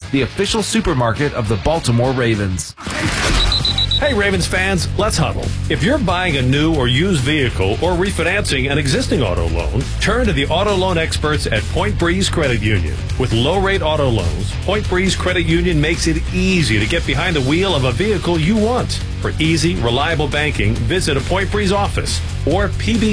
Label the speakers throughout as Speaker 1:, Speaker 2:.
Speaker 1: the official supermarket of the Baltimore Ravens.
Speaker 2: Hey Ravens fans, let's huddle. If you're buying a new or used vehicle or refinancing an existing auto loan, turn to the auto loan experts at Point Breeze Credit Union. With low-rate auto loans, Point Breeze Credit Union makes it easy to get behind the wheel of a vehicle you want. For easy, reliable banking, visit a Point Breeze office or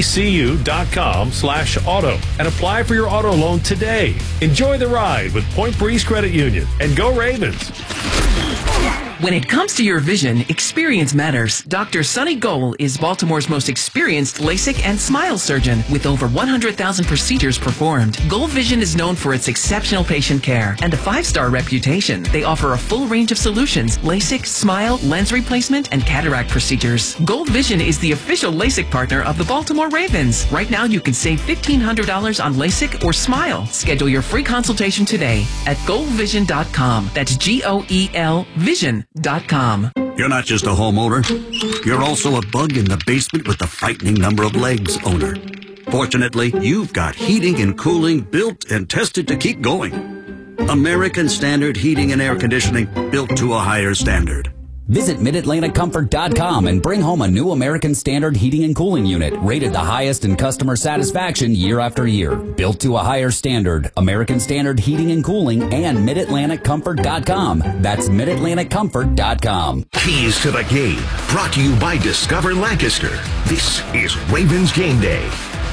Speaker 2: pbcu.com/auto and apply for your auto loan today. Enjoy the ride with Point Breeze Credit Union, and go Ravens.
Speaker 3: When it comes to your vision, experience matters. Dr. Sonny Goal is Baltimore's most experienced LASIK and smile surgeon with over 100,000 procedures performed. Goal Vision is known for its exceptional patient care and a 5-star reputation. They offer a full range of solutions: LASIK, smile, lens replacement, and cataract procedures. Gold Vision is the official LASIK partner of the Baltimore Ravens. Right now, you can save $1,500 on LASIK or smile. Schedule your free consultation today at goalvision.com. That's GOEL Vision.com.
Speaker 4: You're not just a homeowner. You're also a bug in the basement with the frightening number of legs owner. Fortunately, you've got heating and cooling built and tested to keep going. American Standard Heating and Air Conditioning, built to a higher standard.
Speaker 5: Visit MidAtlanticComfort.com and bring home a new American Standard heating and cooling unit, rated the highest in customer satisfaction year after year. Built to a higher standard, American Standard Heating and Cooling, and MidAtlanticComfort.com. That's MidAtlanticComfort.com.
Speaker 6: Keys to the game, brought to you by Discover Lancaster. This is Ravens Game Day.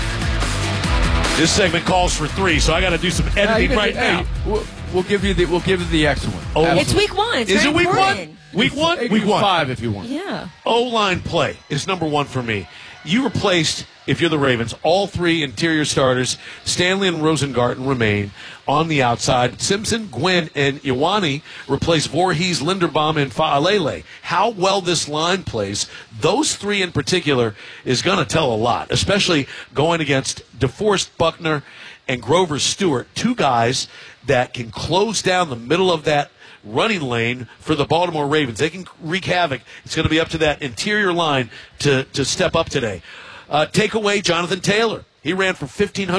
Speaker 7: This segment calls for 3, so I got to do some editing now.
Speaker 8: We'll give you the excellent.
Speaker 7: Oh,
Speaker 9: it's week 1. It's
Speaker 7: is it week
Speaker 9: important.
Speaker 7: 1? Week 1? Week 1.
Speaker 8: 5 if you want.
Speaker 9: Yeah.
Speaker 7: O-line play is number 1 for me. You replaced, if you're the Ravens, all 3 interior starters. Stanley and Rosengarten remain on the outside. Simpson, Gwynn, and Ioane replace Voorhees, Linderbaum, and Fa'alele. How well this line plays, those 3 in particular, is going to tell a lot, especially going against DeForest Buckner and Grover Stewart, 2 guys that can close down the middle of that running lane for the Baltimore Ravens. They can wreak havoc. It's going to be up to that interior line to step up today. Take away Jonathan Taylor. He ran for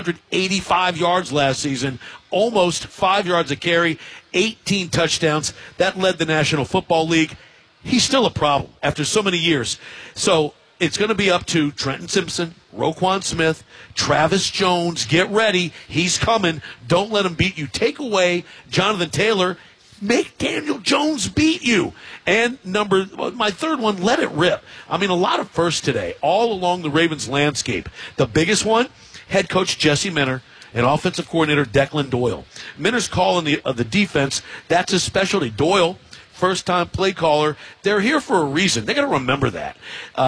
Speaker 7: 1,585 yards last season, almost 5 yards a carry, 18 touchdowns. That led the National Football League. He's still a problem after so many years. So it's going to be up to Trenton Simpson, Roquan Smith, Travis Jones. Get ready. He's coming. Don't let him beat you. Take away Jonathan Taylor. Make Daniel Jones beat you. And my third one, let it rip. I mean, a lot of firsts today, all along the Ravens landscape. The biggest one, head coach Jesse Minter and offensive coordinator Declan Doyle. Minter's calling the defense. That's his specialty. Doyle, first-time play caller. They're here for a reason. They got to remember that.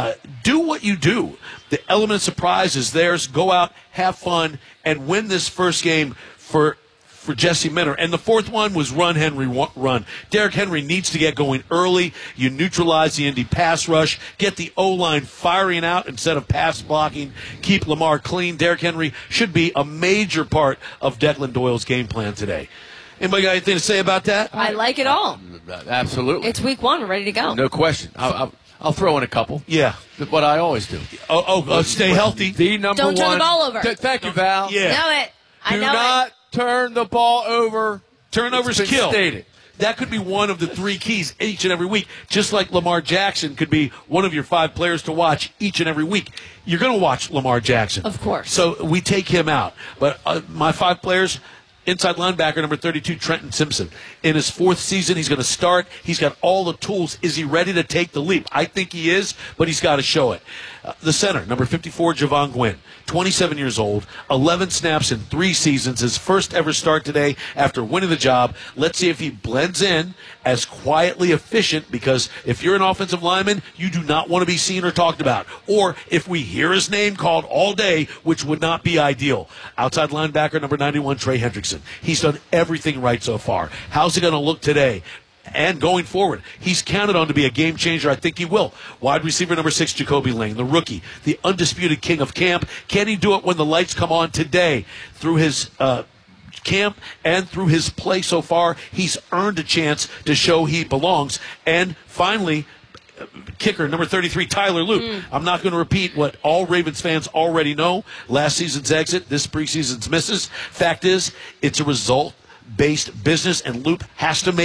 Speaker 7: Do what you do. The element of surprise is theirs. Go out, have fun, and win this first game for Jesse Minter. And the fourth one was run, Henry, run. Derrick Henry needs to get going early. You neutralize the Indy pass rush. Get the O-line firing out instead of pass blocking. Keep Lamar clean. Derrick Henry should be a major part of Declan Doyle's game plan today. Anybody got anything to say about that?
Speaker 9: I like it all.
Speaker 8: Absolutely.
Speaker 9: It's week 1. We're ready to go.
Speaker 8: No question. I'll throw in a couple.
Speaker 7: Yeah.
Speaker 8: What I always do.
Speaker 7: Stay healthy.
Speaker 8: The number
Speaker 9: Don't
Speaker 8: one.
Speaker 9: turn the ball over.
Speaker 8: Thank you, Val.
Speaker 7: Yeah.
Speaker 9: Know it. I
Speaker 8: Do
Speaker 9: know
Speaker 8: not
Speaker 9: it.
Speaker 8: turn the ball over.
Speaker 7: Turnovers
Speaker 8: It's been
Speaker 7: kill.
Speaker 8: stated.
Speaker 7: That could be one of the 3 keys each and every week, just like Lamar Jackson could be one of your 5 players to watch each and every week. You're going to watch Lamar Jackson.
Speaker 9: Of course.
Speaker 7: So we take him out. But my 5 players, inside linebacker number 32, Trenton Simpson. In his 4th season, he's going to start. He's got all the tools. Is he ready to take the leap? I think he is, but he's got to show it. The center, number 54, Javon Gwynn, 27 years old, 11 snaps in 3 seasons, his first ever start today after winning the job. Let's see if he blends in as quietly efficient, because if you're an offensive lineman, you do not want to be seen or talked about. Or if we hear his name called all day, which would not be ideal. Outside linebacker, number 91, Trey Hendrickson. He's done everything right so far. How's it going to look today? And going forward, he's counted on to be a game changer. I think he will. Wide receiver number 6, Jacoby Lane, the rookie, the undisputed king of camp. Can he do it when the lights come on today? Through his camp and through his play so far, he's earned a chance to show he belongs. And finally, kicker number 33, Tyler Luke. I'm not going to repeat what all Ravens fans already know. Last season's exit, this preseason's misses. Fact is, it's a result-based business, and Luke has to make